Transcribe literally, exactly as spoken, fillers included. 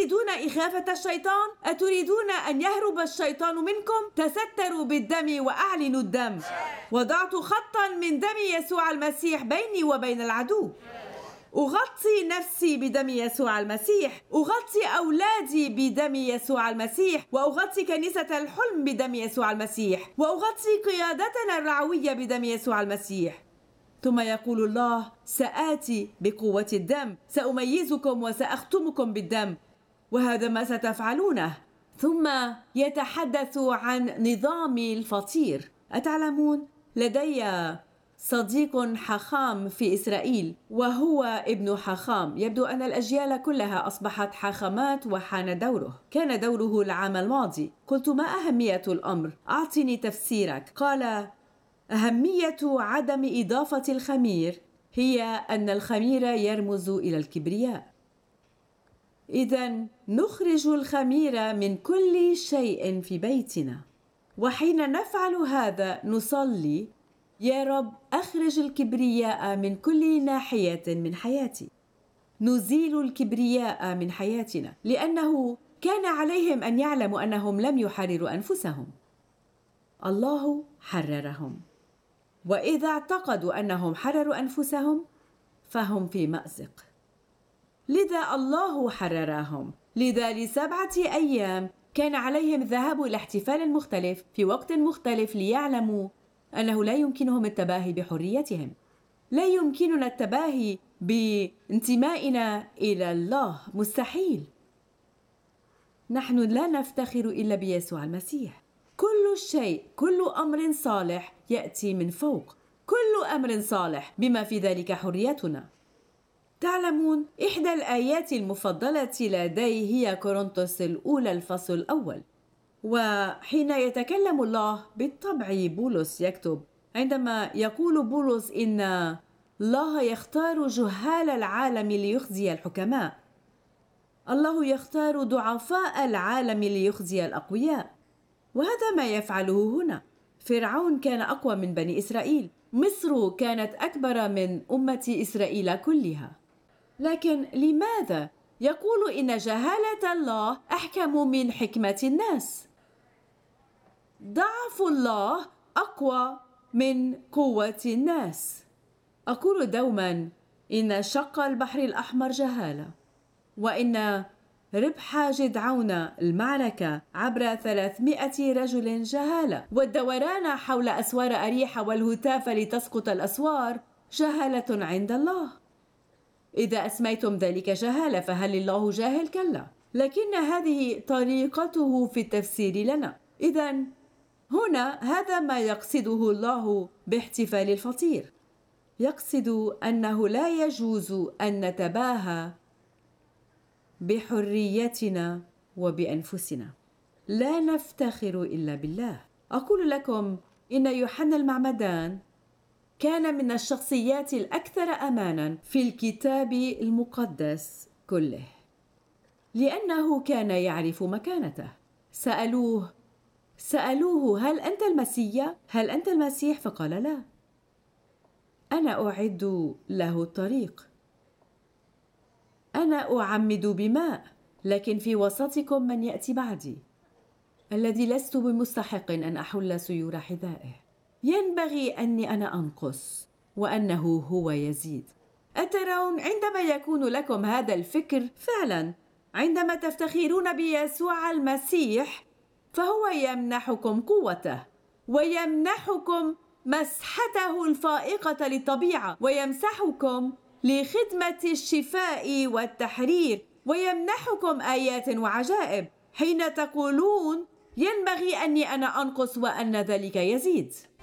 أتريدون إخافة الشيطان؟ أتريدون أن يهرب الشيطان منكم؟ تستروا بالدم وأعلنوا الدم. وضعت خطا من دم يسوع المسيح بيني وبين العدو. أغطي نفسي بدم يسوع المسيح، أغطي أولادي بدم يسوع المسيح، وأغطي كنيسة الحلم بدم يسوع المسيح، وأغطي قيادتنا الرعوية بدم يسوع المسيح. ثم يقول الله: سآتي بقوة الدم، سأميزكم وسأختمكم بالدم، وهذا ما ستفعلونه. ثم يتحدث عن نظام الفطير. أتعلمون، لدي صديق حخام في إسرائيل وهو ابن حخام. يبدو أن الأجيال كلها أصبحت حاخامات وحان دوره. كان دوره العام الماضي. قلت: ما أهمية الأمر؟ أعطني تفسيرك. قال: أهمية عدم إضافة الخمير هي أن الخمير يرمز إلى الكبرياء. إذن نخرج الخمير من كل شيء في بيتنا، وحين نفعل هذا نصلي: يا رب أخرج الكبرياء من كل ناحية من حياتي. نزيل الكبرياء من حياتنا، لأنه كان عليهم أن يعلموا أنهم لم يحرروا أنفسهم، الله حررهم. وإذا اعتقدوا أنهم حرروا أنفسهم فهم في مأزق. لذا الله حررهم. لذا لسبعة أيام كان عليهم الذهاب إلى احتفال مختلف في وقت مختلف، ليعلموا أنه لا يمكنهم التباهي بحريتهم. لا يمكننا التباهي بانتمائنا إلى الله، مستحيل. نحن لا نفتخر إلا بيسوع المسيح. كل شيء، كل أمر صالح يأتي من فوق، كل أمر صالح بما في ذلك حريتنا. تعلمون، إحدى الآيات المفضلة لدي هي كورنثوس الأولى الفصل الأول. وحين يتكلم الله، بالطبع بولس يكتب، عندما يقول بولس إن الله يختار جهال العالم ليخزي الحكماء، الله يختار ضعفاء العالم ليخزي الأقوياء. وهذا ما يفعله هنا. فرعون كان أقوى من بني إسرائيل، مصر كانت أكبر من أمة إسرائيل كلها. لكن لماذا يقول إن جهالة الله أحكم من حكمة الناس؟ ضعف الله أقوى من قوة الناس. أقول دوما إن شق البحر الأحمر جهالة، وإن ربح جدعون المعركة عبر ثلاثمائة رجل جهالة، والدوران حول أسوار أريحة والهتاف لتسقط الأسوار جهالة عند الله. إذا أسميتم ذلك جهالة فهل الله جاهل؟ كلا، لكن هذه طريقته في التفسير لنا. إذن هنا هذا ما يقصده الله باحتفال الفطير. يقصد أنه لا يجوز أن نتباهى بحريتنا وبأنفسنا. لا نفتخر إلا بالله. أقول لكم إن يوحنا المعمدان كان من الشخصيات الأكثر أماناً في الكتاب المقدس كله، لأنه كان يعرف مكانته. سألوه سألوه هل أنت المسيح؟ هل أنت المسيح؟ فقال لا، أنا أعد له الطريق، أنا أعمد بماء، لكن في وسطكم من يأتي بعدي الذي لست بمستحق أن أحل سيور حذائه. ينبغي أني أنا أنقص وأنه هو يزيد. أترون عندما يكون لكم هذا الفكر فعلا، عندما تفتخرون بيسوع المسيح، فهو يمنحكم قوته ويمنحكم مسحته الفائقة للطبيعة، ويمسحكم لخدمة الشفاء والتحرير، ويمنحكم آيات وعجائب حين تقولون ينبغي أني أنا أنقص وأن ذلك يزيد.